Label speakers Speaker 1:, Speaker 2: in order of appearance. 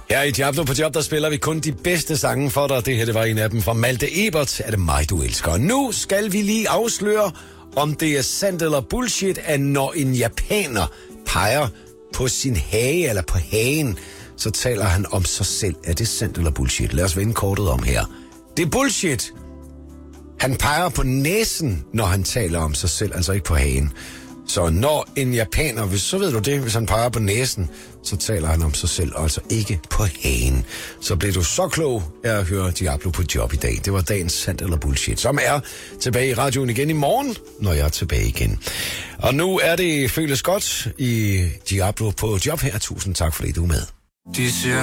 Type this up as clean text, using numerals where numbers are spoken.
Speaker 1: Her i Diablo på Job, der spiller vi kun de bedste sange for dig. Det her, det var en af dem fra Malte Ebert. Er det mig, du elsker? Nu skal vi lige afsløre, om det er sandt eller bullshit, at når en japaner peger på sin hage eller på hagen, så taler han om sig selv. Er det sandt eller bullshit? Lad os vende kortet om her. Det er bullshit. Han peger på næsen, når han taler om sig selv, altså ikke på hagen. Så når en japaner, så ved du det, hvis han peger på næsen, så taler han om sig selv, altså ikke på hagen. Så bliver du så klog af at høre Diablo på Job i dag. Det var dagens sandt eller bullshit, som er tilbage i radioen igen i morgen, når jeg er tilbage igen. Og nu er det Føles Godt i Diablo på Job her. Tusind tak, fordi du er med.
Speaker 2: De siger